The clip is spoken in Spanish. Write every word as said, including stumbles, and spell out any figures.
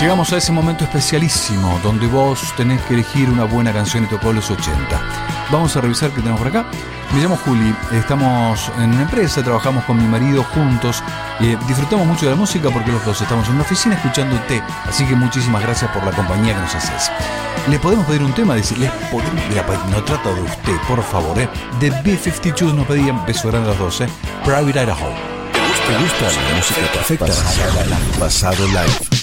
Llegamos a ese momento especialísimo donde vos tenés que elegir una buena canción y tocó los ochenta. Vamos a revisar qué tenemos por acá. Me llamo Juli, estamos en una empresa, trabajamos con mi marido juntos, eh, disfrutamos mucho de la música porque los dos estamos en una oficina escuchándote, así que muchísimas gracias por la compañía que nos haces. ¿Le podemos pedir un tema? Dice, ¿les podemos? Mira, no trato de usted, por favor, ¿eh? De B cincuenta y dos nos pedían, beso grande a los dos, ¿eh? Private Idaho. ¿Te gusta la música perfecta? Pasado Live.